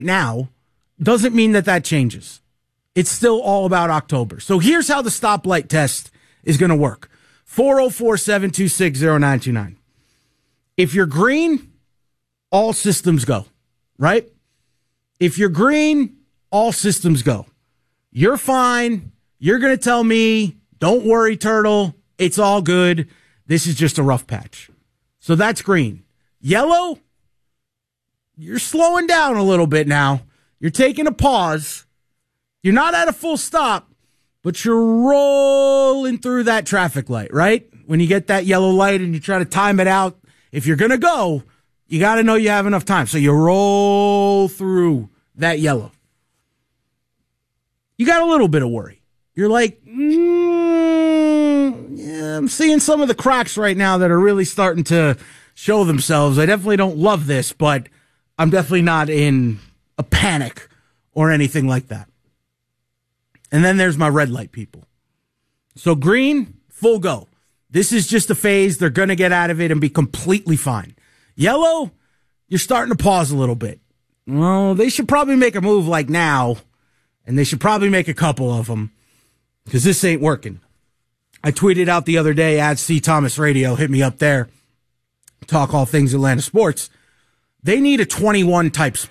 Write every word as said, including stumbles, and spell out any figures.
now doesn't mean that that changes. It's still all about October. So here's how the stoplight test is going to work. four oh four, seven two six, oh nine two nine. If you're green, all systems go, right? If you're green, all systems go. You're fine. You're going to tell me, don't worry, Turtle. It's all good. This is just a rough patch. So that's green. Yellow, you're slowing down a little bit now. You're taking a pause. You're not at a full stop, but you're rolling through that traffic light, right? When you get that yellow light and you try to time it out, if you're going to go, you got to know you have enough time. So you roll through that yellow. You got a little bit of worry. You're like, mm, yeah, I'm seeing some of the cracks right now that are really starting to show themselves. I definitely don't love this, but I'm definitely not in a panic or anything like that. And then there's my red light people. So green, full go. This is just a phase. They're going to get out of it and be completely fine. Yellow, you're starting to pause a little bit. Well, they should probably make a move like now, and they should probably make a couple of them because this ain't working. I tweeted out the other day at C Thomas Radio, hit me up there, talk all things Atlanta sports. They need a twenty-one type spot.